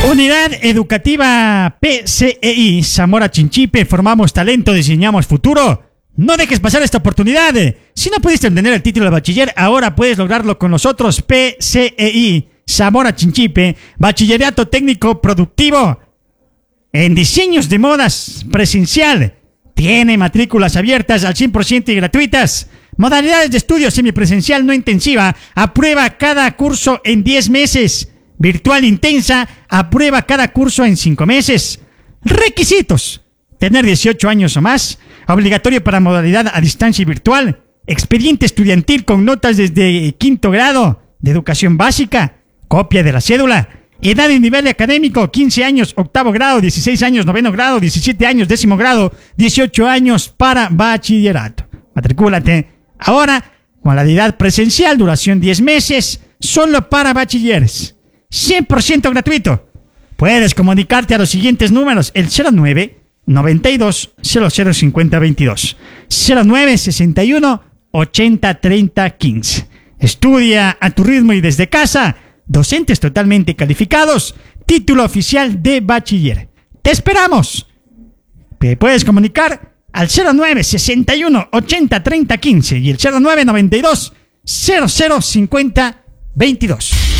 Unidad Educativa PCEI Zamora Chinchipe, formamos talento, diseñamos futuro. No dejes pasar esta oportunidad. Si no pudiste obtener el título de bachiller, ahora puedes lograrlo con nosotros. PCEI Zamora Chinchipe, bachillerato técnico productivo en diseños de modas presencial. Tiene matrículas abiertas al 100% y gratuitas. Modalidades de estudio semipresencial no intensiva. Aprueba cada curso en 10 meses. Virtual intensa. Aprueba cada curso en 5 meses. Requisitos: tener 18 años o más. Obligatorio para modalidad a distancia y virtual. Expediente estudiantil con notas desde 5º grado de educación básica. Copia de la cédula. Edad y nivel académico: 15 años, 8º grado, 16 años, 9º grado, 17 años, 10º grado, 18 años para bachillerato. Matricúlate ahora. Modalidad presencial, duración 10 meses, solo para bachilleres. 100% gratuito. Puedes comunicarte a los siguientes números: el 09 92 00 50 22, 09 61 80 30 15. Estudia a tu ritmo y desde casa. Docentes totalmente calificados. Título oficial de bachiller. ¡Te esperamos! Te puedes comunicar al 09 61 80 30 15 y el 09 92 00 50 22.